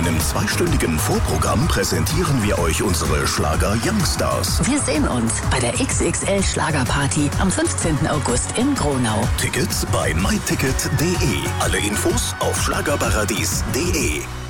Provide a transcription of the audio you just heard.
einem 2-stündigen Vorprogramm präsentieren wir euch unsere Schlager Youngstars. Wir sehen uns bei der XXL Schlagerparty am 15. August in Gronau. Tickets bei myticket.de. Alle Infos auf schlagerparadies.de.